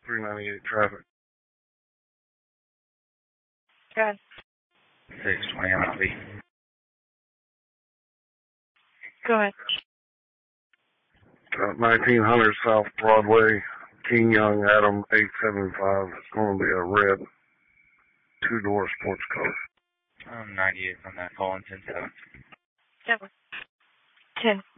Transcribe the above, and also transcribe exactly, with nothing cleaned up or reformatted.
three ninety-eight traffic. Go ahead. six twenty M L B. Go ahead. Uh, nineteen hundred South Broadway, King Young, Adam, eight seven five. It's going to be a red two-door sports car. Um, ninety-eight from that call in ten seven. Ten. ten.